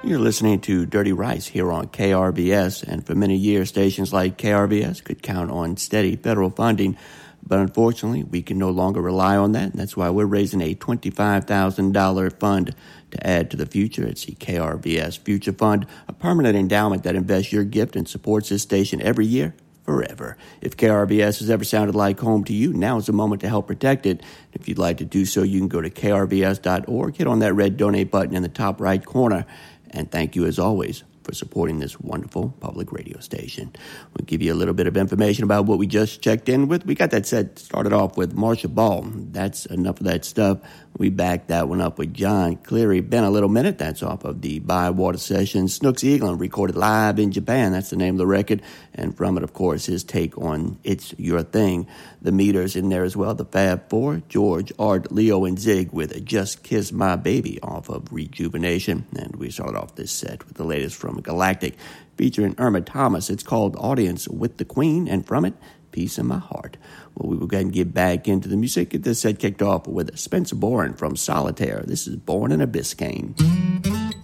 You're listening to Dirty Rice here on KRBS, and for many years, stations like KRBS could count on steady federal funding, but unfortunately, we can no longer rely on that, and that's why we're raising a $25,000 fund to add to the future. It's the KRBS Future Fund, a permanent endowment that invests your gift and supports this station every year, forever. If KRBS has ever sounded like home to you, now is the moment to help protect it. If you'd like to do so, you can go to krbs.org, hit on that red donate button in the top right corner, and thank you, as always, for supporting this wonderful public radio station. We'll give you a little bit of information about what we just checked in with. We got that set started off with Marsha Ball. That's enough of that stuff. We backed that one up with John Cleary. Been a Little Minute. That's off of the Bywater session. Snooks Eaglin recorded live in Japan. That's the name of the record. And from it, of course, his take on It's Your Thing. The Meters in there as well. The Fab Four, George, Art, Leo, and Zig with Just Kiss My Baby off of Rejuvenation. And we started off this set with the latest from Galactic featuring Irma Thomas. It's called Audience with the Queen, and from it, Peace in My Heart. Well, we will go ahead and get back into the music. This set kicked off with Spencer Bourne from Solitaire. This is Born in a Biscayne.